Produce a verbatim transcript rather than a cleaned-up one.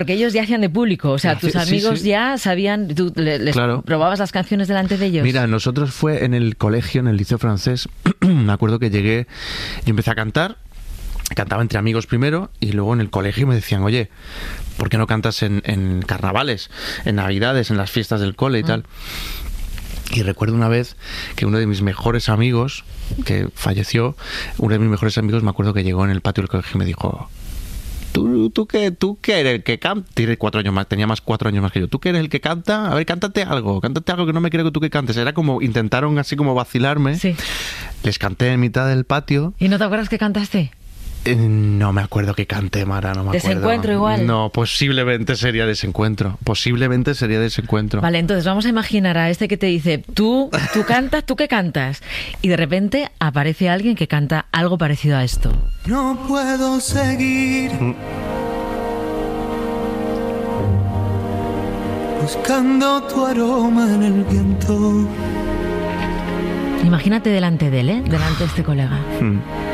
Porque ellos ya hacían de público, o sea, tus amigos sí, sí. ya sabían, tú les claro. probabas las canciones delante de ellos. Mira, nosotros fue en el colegio, en el liceo francés, me acuerdo que llegué y empecé a cantar, cantaba entre amigos primero y luego en el colegio me decían, oye, ¿por qué no cantas en, en carnavales, en navidades, en las fiestas del cole y mm. tal? Y recuerdo una vez que uno de mis mejores amigos, que falleció, uno de mis mejores amigos, me acuerdo que llegó en el patio del colegio y me dijo... ¿Tú, tú, qué, ¿Tú qué eres el que canta? Tiene cuatro años más, tenía más cuatro años más que yo. ¿Tú qué eres el que canta? A ver, cántate algo, cántate algo que no me creo que tú que cantes. Era como, intentaron así como vacilarme. Sí. Les canté en mitad del patio. ¿Y no te acuerdas que cantaste? Eh, no me acuerdo que canté, Mara, no me acuerdo. ¿Desencuentro igual? No, posiblemente sería Desencuentro. Posiblemente sería Desencuentro. Vale, entonces vamos a imaginar a este que te dice, tú, tú cantas, ¿tú qué cantas? Y de repente aparece alguien que canta algo parecido a esto. No puedo seguir mm. buscando tu aroma en el viento. Imagínate delante de él, ¿eh? Delante de este colega. Mm.